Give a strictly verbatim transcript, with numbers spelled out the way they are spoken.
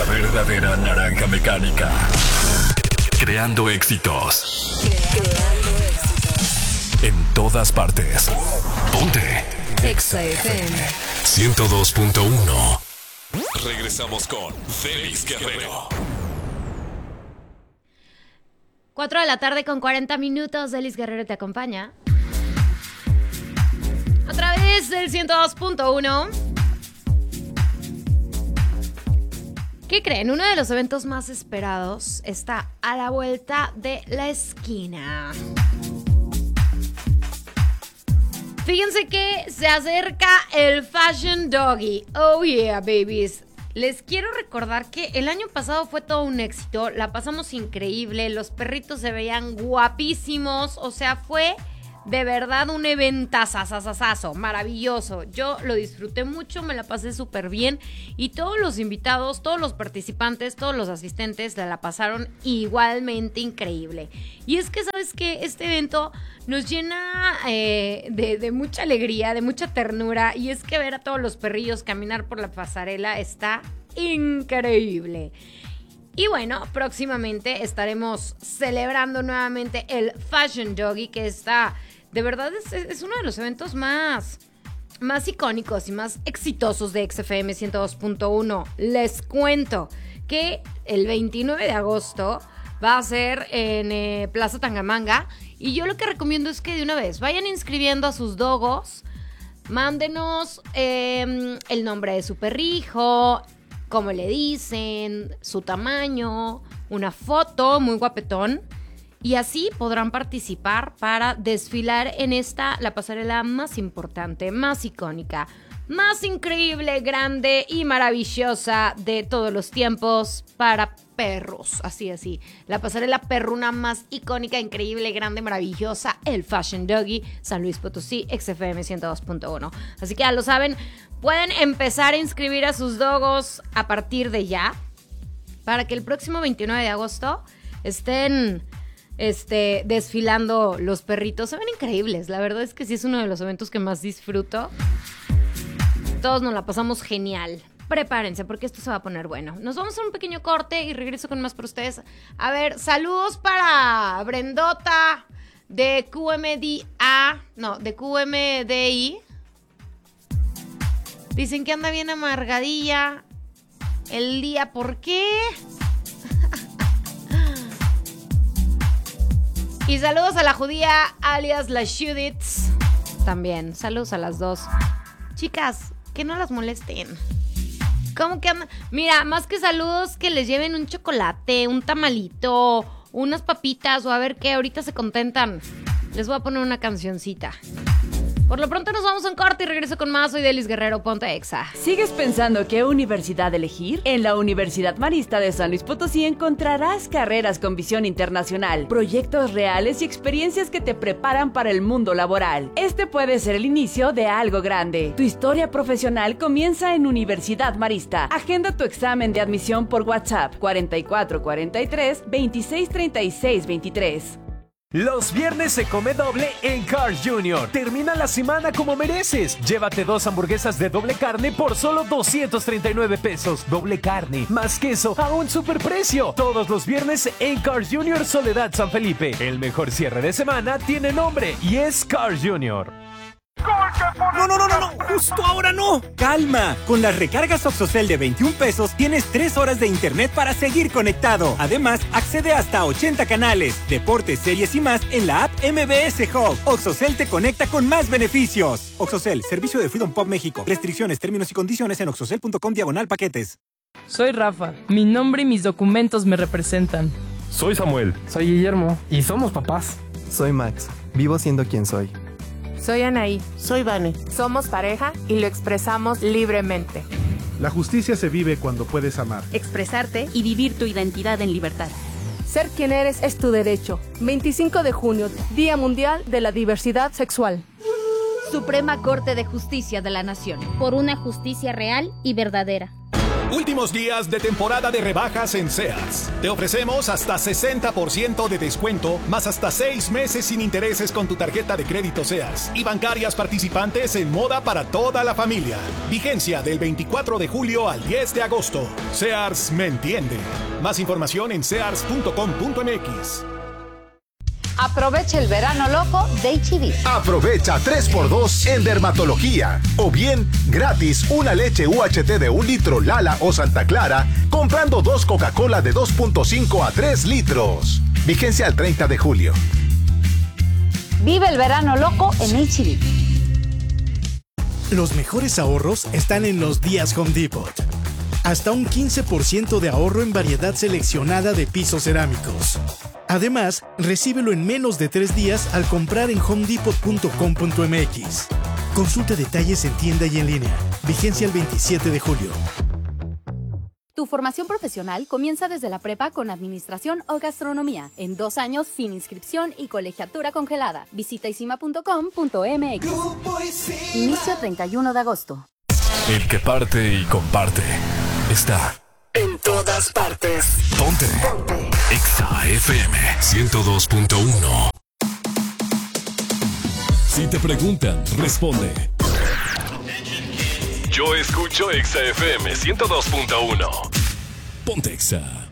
verdadera naranja mecánica. Creando éxitos. Creando éxitos. En todas partes. Ponte. Exa F M. ciento dos punto uno. Regresamos con Félix Guerrero. cuatro de la tarde con cuarenta minutos. Félix Guerrero te acompaña. A través del ciento dos punto uno. ¿Qué creen? Uno de los eventos más esperados está a la vuelta de la esquina. Fíjense que se acerca el Fashion Doggy. Oh yeah, babies. Les quiero recordar que el año pasado fue todo un éxito. La pasamos increíble. Los perritos se veían guapísimos. O sea, fue de verdad un eventazazazazo, maravilloso. Yo lo disfruté mucho, me la pasé súper bien. Y todos los invitados, todos los participantes, todos los asistentes la, la pasaron igualmente increíble. Y es que, ¿sabes qué? Este evento nos llena eh, de, de mucha alegría, de mucha ternura. Y es que ver a todos los perrillos caminar por la pasarela está increíble. Y bueno, próximamente estaremos celebrando nuevamente el Fashion Doggy, que está, de verdad, es, es uno de los eventos más, más icónicos y más exitosos de X F M ciento dos punto uno. Les cuento que el veintinueve de agosto va a ser en eh, Plaza Tangamanga. Y yo lo que recomiendo es que de una vez vayan inscribiendo a sus dogos. Mándenos eh, el nombre de su perrijo, cómo le dicen, su tamaño, una foto muy guapetón. Y así podrán participar para desfilar en esta, la pasarela más importante, más icónica, más increíble, grande y maravillosa de todos los tiempos para perros. Así, así. La pasarela perruna más icónica, increíble, grande, maravillosa, el Fashion Doggy, San Luis Potosí, X F M ciento dos punto uno. Así que ya lo saben, pueden empezar a inscribir a sus dogos a partir de ya, para que el próximo veintinueve de agosto estén este, desfilando los perritos. Se ven increíbles, la verdad es que sí es uno de los eventos que más disfruto. Todos nos la pasamos genial. Prepárense porque esto se va a poner bueno. Nos vamos a un pequeño corte y regreso con más para ustedes. A ver, saludos para Brendota de Q M D A, no, de Q M D I. Dicen que anda bien amargadilla el día. ¿Por qué? Y saludos a la judía alias la Judith. También, saludos a las dos. Chicas, que no las molesten. ¿Cómo que andan? Mira, más que saludos, que les lleven un chocolate, un tamalito, unas papitas o a ver qué, ahorita se contentan. Les voy a poner una cancioncita. Por lo pronto nos vamos a un corte y regreso con más. Soy Delis Guerrero, ponte Exa. ¿Sigues pensando qué universidad elegir? En la Universidad Marista de San Luis Potosí encontrarás carreras con visión internacional, proyectos reales y experiencias que te preparan para el mundo laboral. Este puede ser el inicio de algo grande. Tu historia profesional comienza en Universidad Marista. Agenda tu examen de admisión por WhatsApp cuarenta y cuatro cuarenta y tres veintiséis treinta y seis veintitrés. Los viernes se come doble en Carl's junior Termina la semana como mereces. Llévate dos hamburguesas de doble carne por solo doscientos treinta y nueve pesos. Doble carne, más queso, a un superprecio. Todos los viernes en Carl's junior Soledad San Felipe. El mejor cierre de semana tiene nombre y es Carl's junior No, no, no, no, no, justo ahora no. Calma, con las recargas Oxocel de veintiún pesos tienes tres horas de internet para seguir conectado. Además, accede hasta ochenta canales, deportes, series y más en la app M B S Hub. Oxocel te conecta con más beneficios. Oxocel, servicio de Freedom Pop México. Restricciones, términos y condiciones en oxocel punto com diagonal paquetes. Soy Rafa, mi nombre y mis documentos me representan. Soy Samuel. Soy Guillermo. Y somos papás. Soy Max, vivo siendo quien soy. Soy Anaí. Soy Vane. Somos pareja y lo expresamos libremente. La justicia se vive cuando puedes amar, expresarte y vivir tu identidad en libertad. Ser quien eres es tu derecho. veinticinco de junio, Día Mundial de la Diversidad Sexual. Suprema Corte de Justicia de la Nación. Por una justicia real y verdadera. Últimos días de temporada de rebajas en Sears. Te ofrecemos hasta sesenta por ciento de descuento, más hasta seis meses sin intereses con tu tarjeta de crédito Sears y bancarias participantes en moda para toda la familia. Vigencia del veinticuatro de julio al diez de agosto. Sears me entiende. Más información en sears punto com punto m x. Aprovecha el verano loco de H E B. Aprovecha tres por dos en dermatología. O bien, gratis una leche U H T de un litro Lala o Santa Clara comprando dos Coca-Cola de dos punto cinco a tres litros. Vigencia al treinta de julio. Vive el verano loco en H E B. Los mejores ahorros están en los días Home Depot. Hasta un quince por ciento de ahorro en variedad seleccionada de pisos cerámicos. Además, recíbelo en menos de tres días al comprar en home depot punto com punto m x. Consulta detalles en tienda y en línea. Vigencia el veintisiete de julio. Tu formación profesional comienza desde la prepa con administración o gastronomía. En dos años sin inscripción y colegiatura congelada. Visita isima punto com punto m x. Inicio treinta y uno de agosto. El que parte y comparte está en todas partes. Ponte. Ponte. Exa F M ciento dos punto uno. Si te preguntan, responde. Yo escucho Exa F M ciento dos punto uno. Ponte Exa.